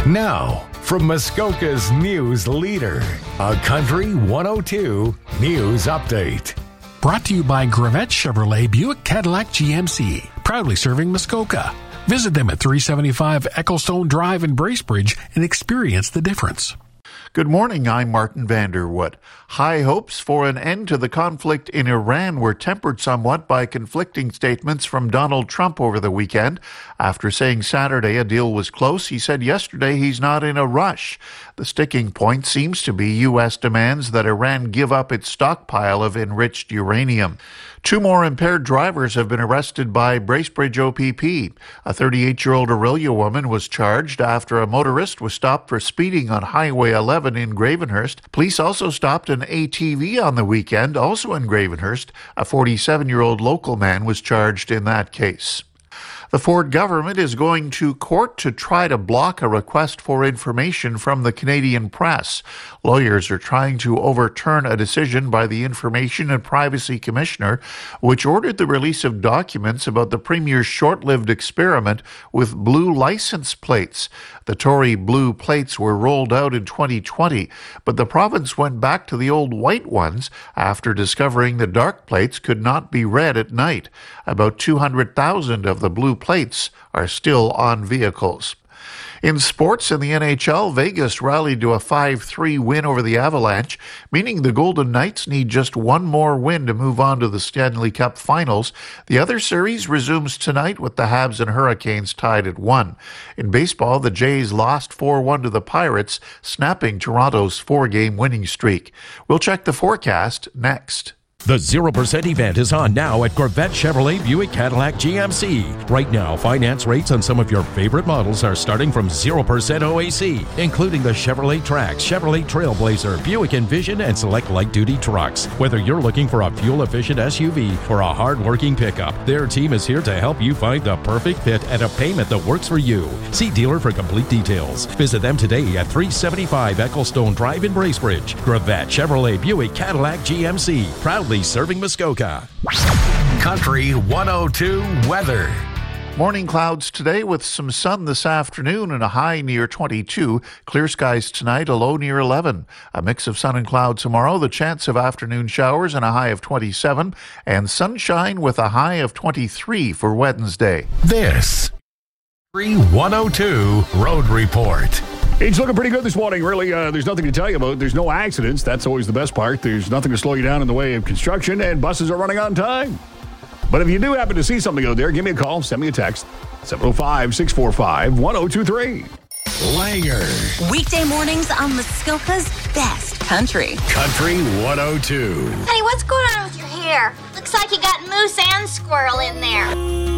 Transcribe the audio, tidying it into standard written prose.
Now, from Muskoka's news leader, a Country 102 News Update. Brought to you by Gravette Chevrolet Buick Cadillac GMC, proudly serving Muskoka. Visit them at 375 Ecclestone Drive in Bracebridge and experience the difference. Good morning, I'm Martin Vanderwood. High hopes for an end to the conflict in Iran were tempered somewhat by conflicting statements from Donald Trump over the weekend. After saying Saturday a deal was close, he said yesterday he's not in a rush. The sticking point seems to be U.S. demands that Iran give up its stockpile of enriched uranium. 2 more impaired drivers have been arrested by Bracebridge OPP. A 38-year-old Orillia woman was charged after a motorist was stopped for speeding on Highway 11 in Gravenhurst. Police also stopped an ATV on the weekend, also in Gravenhurst. A 47-year-old local man was charged in that case. The Ford government is going to court to try to block a request for information from the Canadian press. Lawyers are trying to overturn a decision by the Information and Privacy Commissioner, which ordered the release of documents about the Premier's short-lived experiment with blue license plates. The Tory blue plates were rolled out in 2020, but the province went back to the old white ones after discovering the dark plates could not be read at night. About 200,000 of the blue plates are still on vehicles. In sports, in the NHL, Vegas rallied to a 5-3 win over the Avalanche, meaning the Golden Knights need just one more win to move on to the Stanley Cup Finals. The other series resumes tonight with the Habs and Hurricanes tied at 1. In baseball, the Jays lost 4-1 to the Pirates, snapping Toronto's 4-game winning streak. We'll check the forecast next. The 0% event is on now at Gravette Chevrolet Buick Cadillac GMC. Right now, finance rates on some of your favorite models are starting from 0% OAC, including the Chevrolet Trax, Chevrolet Trailblazer, Buick Envision, and select light-duty trucks. Whether you're looking for a fuel-efficient SUV or a hard-working pickup, their team is here to help you find the perfect fit at a payment that works for you. See dealer for complete details. Visit them today at 375 Ecclestone Drive in Bracebridge. Gravette Chevrolet Buick Cadillac GMC, proudly serving Muskoka. Country 102 weather. Morning clouds today with some sun this afternoon and a high near 22. Clear skies tonight, a low near 11. A mix of sun and cloud tomorrow, the chance of afternoon showers and a high of 27. And sunshine with a high of 23 for Wednesday. This 102 Road Report. It's looking pretty good this morning, really. There's nothing to tell you about. There's no accidents. That's always the best part. There's nothing to slow you down in the way of construction, and buses are running on time. But if you do happen to see something out there, give me a call, send me a text, 705-645-1023. Langer. Weekday mornings on Muskoka's best country. Country 102. Honey, what's going on with your hair? Looks like you got moose and squirrel in there.